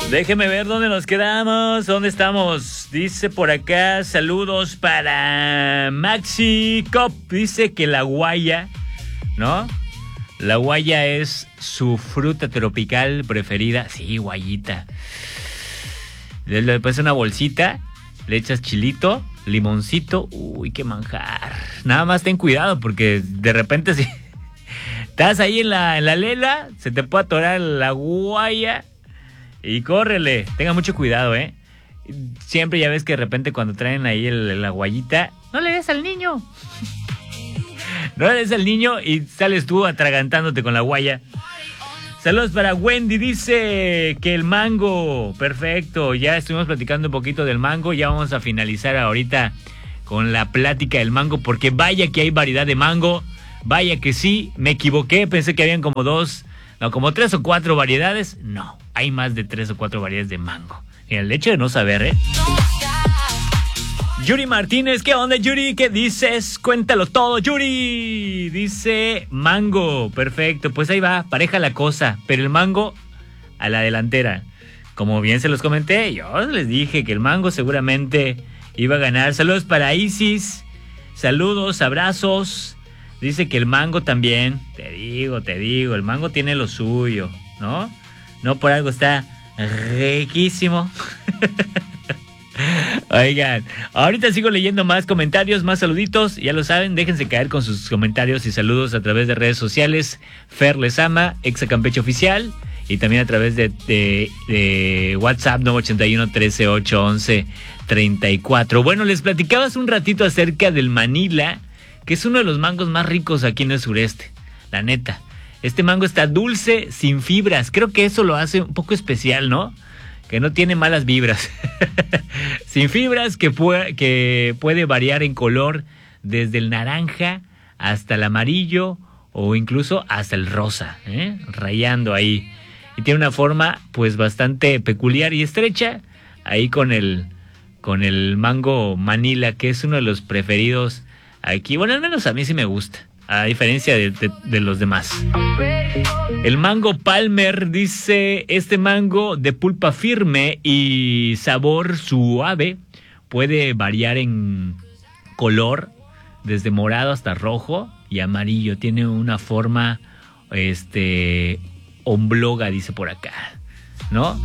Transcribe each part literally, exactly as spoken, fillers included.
Déjeme ver dónde nos quedamos, dónde estamos. Dice por acá, saludos para Maxi Cop. Dice que la guaya, ¿no? La guaya es su fruta tropical preferida. Sí, guayita. Le, le pones una bolsita, le echas chilito, limoncito. Uy, qué manjar. Nada más ten cuidado porque de repente si estás ahí en la, en la lela, se te puede atorar la guaya. Y córrele, tenga mucho cuidado, ¿eh? Siempre ya ves que de repente cuando traen ahí el, la guayita, no le des al niño. No le des al niño y sales tú atragantándote con la guaya. Saludos para Wendy, dice que el mango, perfecto. Ya estuvimos platicando un poquito del mango, ya vamos a finalizar ahorita con la plática del mango, porque vaya que hay variedad de mango, vaya que sí, me equivoqué, pensé que habían como dos... No, como tres o cuatro variedades. No, hay más de tres o cuatro variedades de mango. Y el hecho de no saber, ¿eh? Yuri Martínez, ¿qué onda, Yuri? ¿Qué dices? Cuéntalo todo, Yuri. Dice mango, perfecto. Pues ahí va, pareja la cosa. Pero el mango a la delantera. Como bien se los comenté, yo les dije que el mango seguramente iba a ganar. Saludos para Isis. Saludos, abrazos. Dice que el mango también, te digo, te digo, el mango tiene lo suyo, ¿no? No por algo está riquísimo. Oigan, ahorita sigo leyendo más comentarios, más saluditos, ya lo saben, déjense caer con sus comentarios y saludos a través de redes sociales. Fer les ama, Exa Campeche Oficial, y también a través de, de, de WhatsApp nueve ocho uno, trece, ocho, once, treinta y cuatro. Bueno, les platicaba hace un ratito acerca del Manila, que es uno de los mangos más ricos aquí en el sureste, la neta. Este mango está dulce, sin fibras. Creo que eso lo hace un poco especial, ¿no? Que no tiene malas vibras. Sin fibras, que, puede, que puede variar en color desde el naranja hasta el amarillo o incluso hasta el rosa, ¿eh? Rayando ahí. Y tiene una forma pues bastante peculiar y estrecha, ahí con el, con el mango Manila, que es uno de los preferidos aquí. Bueno, al menos a mí sí me gusta, a diferencia de, de, de los demás. El mango Palmer dice, este mango de pulpa firme y sabor suave puede variar en color desde morado hasta rojo y amarillo. Tiene una forma este ombloga, dice por acá, ¿no?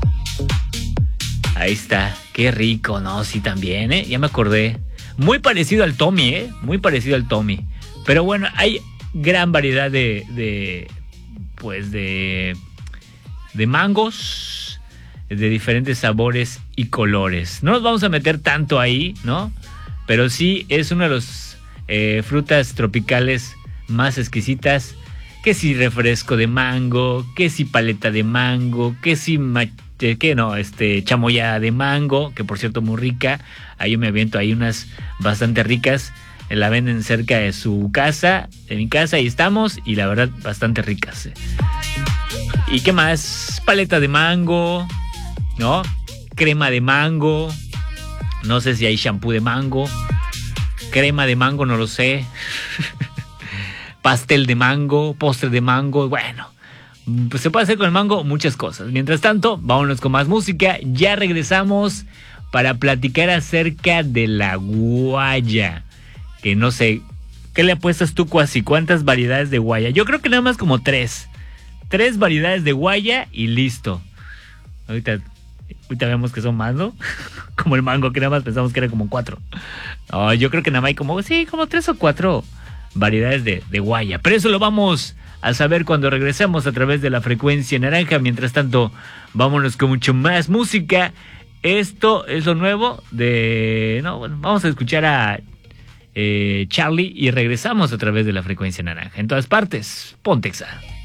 Ahí está, qué rico, ¿no? Sí, también, ¿eh? Ya me acordé. Muy parecido al Tommy, ¿eh? Muy parecido al Tommy. Pero bueno, hay gran variedad de, de pues de, de mangos, de diferentes sabores y colores. No nos vamos a meter tanto ahí, ¿no? Pero sí es una de las eh, frutas tropicales más exquisitas. Que si refresco de mango, que si paleta de mango, que si ma- que no, este chamoya de mango, que por cierto muy rica. Ahí me aviento ahí unas bastante ricas. La venden cerca de su casa, de mi casa, y estamos, y la verdad bastante ricas. ¿Y qué más? Paleta de mango, ¿no? Crema de mango. No sé si hay shampoo de mango. Crema de mango, no lo sé. Pastel de mango, postre de mango, bueno. Pues se puede hacer con el mango muchas cosas. Mientras tanto, vámonos con más música. Ya regresamos para platicar acerca de la guaya. Que no sé, ¿qué le apuestas tú, Cuasi? ¿Cuántas variedades de guaya? Yo creo que nada más como tres. Tres variedades de guaya y listo. Ahorita, ahorita vemos que son más, ¿no? Como el mango, que nada más pensamos que era como cuatro. No, yo creo que nada más hay como, sí, como tres o cuatro variedades de, de guaya. Pero eso lo vamos a saber cuando regresemos a través de la frecuencia naranja. Mientras tanto, vámonos con mucho más música. Esto es lo nuevo de... No, bueno, vamos a escuchar a eh, Charlie y regresamos a través de la frecuencia naranja. En todas partes, ponte Exa.